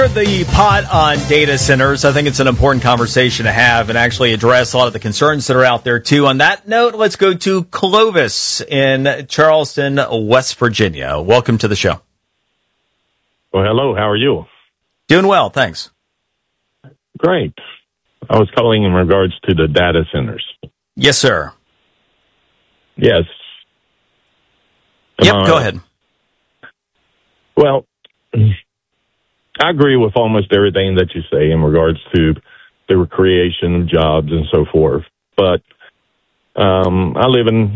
The pot on data centers. I think it's an important conversation to have and actually address a lot of the concerns that are out there, too. On that note, let's go to Clovis in Charleston, West Virginia. Welcome to the show. Well, hello. How are you? Doing well, thanks. Great. I was calling in regards to the data centers. Yes, sir. Yes. Yep, go ahead. Well, I agree with almost everything that you say in regards to the creation of jobs and so forth. But I live in